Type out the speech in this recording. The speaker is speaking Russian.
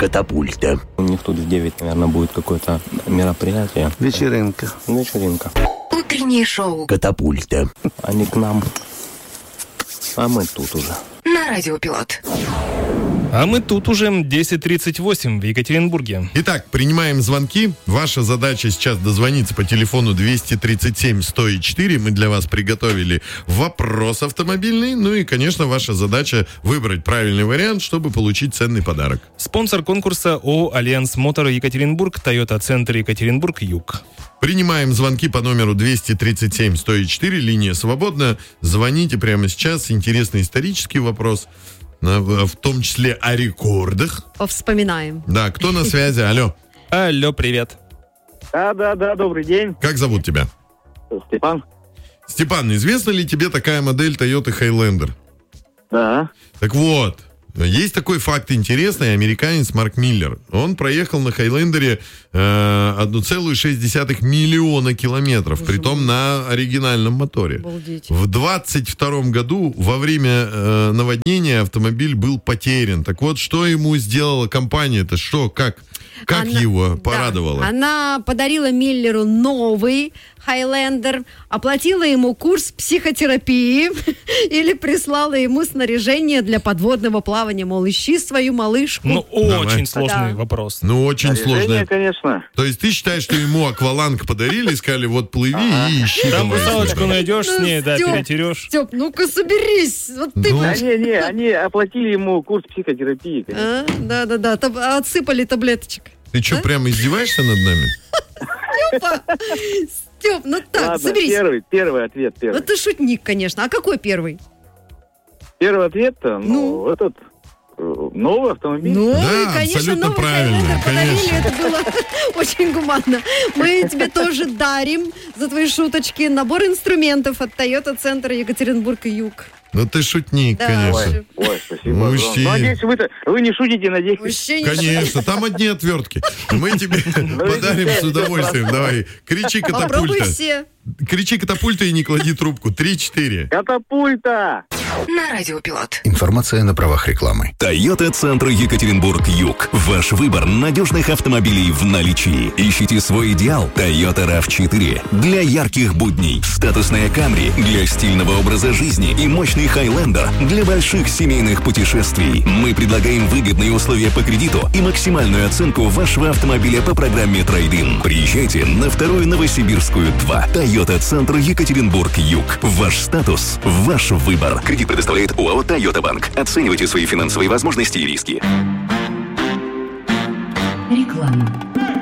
Катапульта. У них тут в 9, наверное, будет какое-то мероприятие. Вечеринка. Утреннее шоу Катапульта. Они к нам, а мы тут уже. на Радио Пилот. А мы тут уже 10:38 в Екатеринбурге. Итак, принимаем звонки. Ваша задача сейчас дозвониться по телефону 237-104. Мы для вас приготовили вопрос автомобильный. Ну и, конечно, ваша задача выбрать правильный вариант, чтобы получить ценный подарок. Спонсор конкурса ООО «Альянс Мотор Екатеринбург», Toyota Центр Екатеринбург, Юг. Принимаем звонки по номеру 237-104. Линия свободна. Звоните прямо сейчас. Интересный исторический вопрос. В том числе о рекордах. Повспоминаем. Да, кто на связи? Алло. Алло, привет. Да, добрый день. Как зовут тебя? Степан. Степан, известна ли тебе такая модель Toyota Highlander? Да. Так вот, есть такой факт интересный. Американец Марк Миллер. Он проехал на Хайлендере 1,6 миллиона километров, притом на оригинальном моторе. Обалдеть. В 22 году во время наводнения автомобиль был потерян. Так вот, что ему сделала компания-то? Что, как Она- его порадовало? Да, она подарила Миллеру новый Хайлендер, оплатила ему курс психотерапии или прислала ему снаряжение для подводного плавания. Мол, ищи свою малышку. Ну, Давай. очень сложный Да. вопрос. Ну, очень Снаряжение, сложно. конечно. То есть ты считаешь, что ему акваланг подарили и сказали, вот плыви и ищи. Там давай русалочку себя. найдешь с ней, да, Стёп, перетерешь. Стёп, ну-ка соберись. Вот ты... Ну, Да не, они оплатили ему курс психотерапии. конечно. Да. Отсыпали таблеточек. Ты что, прямо издеваешься над нами? Стёп, ну так, Ладно, соберись. первый ответ. Ну ты шутник, конечно. А какой первый? Первый ответ-то, Ну? этот новый автомобиль. Ну, Да, и, конечно, абсолютно новый правильно, Хайлендер подарили. конечно. Это было очень гуманно. Мы тебе тоже дарим за твои шуточки набор инструментов от Toyota Центр Екатеринбург и Юг. Ну ты шутник, Да. конечно. Ой, спасибо. Ну, огромное. учти. Надеюсь, вы не шутите, надеюсь. Вообще не Конечно, там одни отвертки. Мы тебе подарим с удовольствием. Давай, кричи Попробуй катапульта. все. Кричи катапульта и не клади трубку. 3-4. Катапульта! На Радио Пилот. Информация на правах рекламы. Toyota Центр Екатеринбург, Юг. Ваш выбор надежных автомобилей в наличии. Ищите свой идеал. Toyota RAV4 для ярких будней. Статусная Camry для стильного образа жизни и мощный Highlander для больших семейных путешествий. Мы предлагаем выгодные условия по кредиту и максимальную оценку вашего автомобиля по программе Трейд-ин. Приезжайте на 2-ю Новосибирскую 2. Toyota Центр Екатеринбург, Юг. Ваш статус, ваш выбор. Кредит предоставляет ОАО «Toyota Банк». Оценивайте свои финансовые возможности и риски. Реклама.